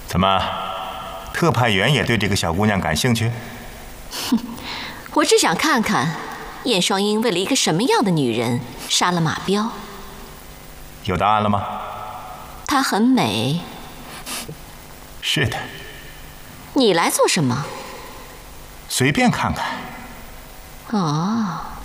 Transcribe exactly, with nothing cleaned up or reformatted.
怎么，特派员也对这个小姑娘感兴趣？ 哼，我只想看看燕双鹰为了一个什么样的女人杀了马彪。 有答案了吗？ 她很美。 是的。 你来做什么？ 随便看看。 哦。